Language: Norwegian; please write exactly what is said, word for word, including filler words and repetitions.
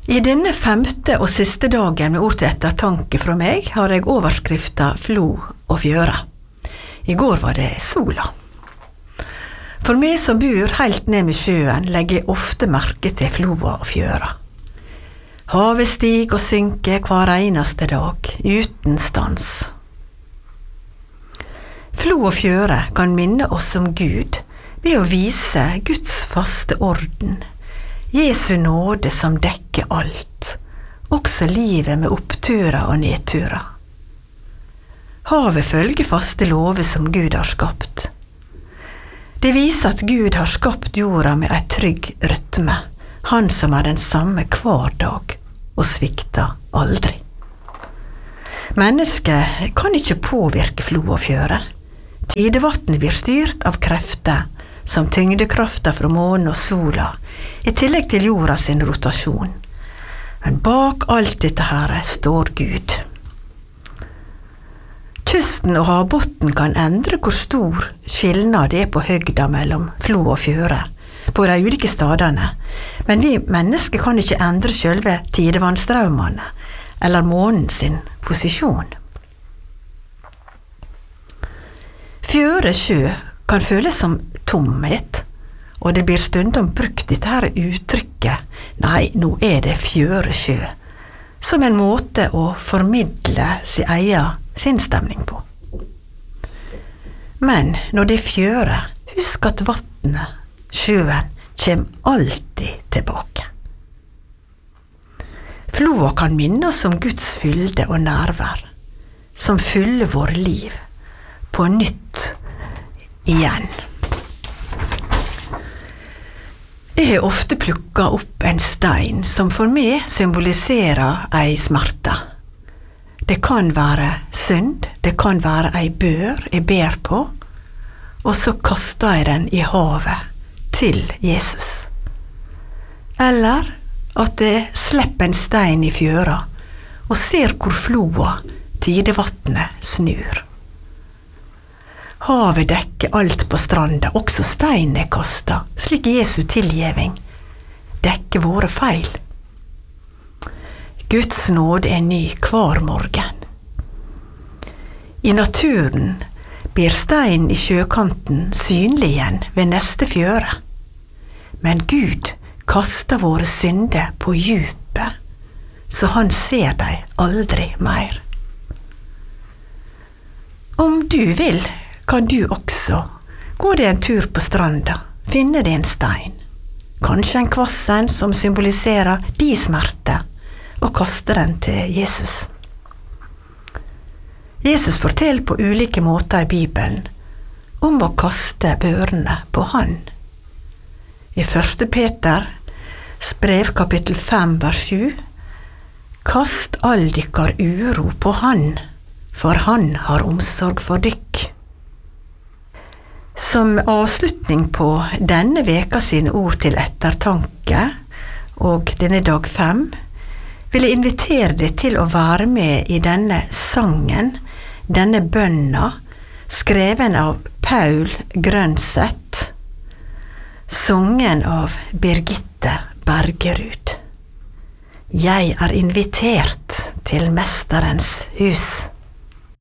I denne femte og siste dagen med ord til ettertanke fra meg, har jeg overskrifta Flo og fjøre. I går var det sola. For meg som bor helt ned med sjøen, legger jeg ofte merke til floa og fjøra. Havet stig og synker hver eneste dag, uten stans. Flo og fjøre kan minne oss om Gud ved å vise Guds faste orden, Jesu nåde som dekker alt, også livet med oppturer og nedturer. Havet følger faste lover som Gud har skapt. Det viser at Gud har skapt jorda med en trygg rytme, han som er den samme hver dag, og svikter aldri. Mennesket kan ikke påvirke flo og fjøre. Tidevatnet blir styrt av krefter, som tyngdekrafta fra månen og sola, i tillegg til jorda sin rotasjon. Men bak alt dette her står Gud. Kysten og havbotten kan endre hvor stor skillnad det er på høgda mellom flo og fjøre, på de ulike stadene, men vi mennesker kan ikke endre selve tidevannstrømmene, eller månen sin posisjon. Fjøre sjø kan føles som tomhet, og det blir stundom brukt dette her uttrykket, nei, nå er det fjøre sjø, som en måte å formidle sin egen sinnsstemning på. Men når det er fjøre, husk at vattnet, sjøen, kommer alltid tilbake. Floa kan minne oss om Guds fylde og nærvær, som fyller vår liv på nytt igjen. Jeg har ofte plukket opp en stein som for meg symboliserer ei smerte. Det kan være synd, det kan være ei bør jeg ber på, og så kaster jeg den i havet til Jesus. Eller at jeg slipper en stein i fjøra og ser hvor floa, tidevatnet, snur. Havet dekker alt på stranda, også steinen er kastet, slik Jesu tilgjeving dekker våre feil. Guds nåde er ny hver morgen. I naturen blir steinen i sjøkanten synlig igjen ved neste fjøre, men Gud kaster våre synder på djupet, så han ser deg aldri mer. Om du vil, kan du også gå deg en tur på stranda, finne deg en stein, kanskje en kvassen som symboliserer de smerte, og kaste den til Jesus. Jesus forteller på ulike måter i Bibelen om å kaste børene på han. I første Peter brev kapittel fem vers sju, kast all dykkar uro på han, for han har omsorg for dykk. Som avslutning på denne veka sine ord til ettertanke, og denne dag fem, vil jeg invitere deg til å være med i denne sangen, denne bønna, skreven av Paul Grønseth, sungen av Birgitte Bergerud. Jeg er invitert til mesterens hus.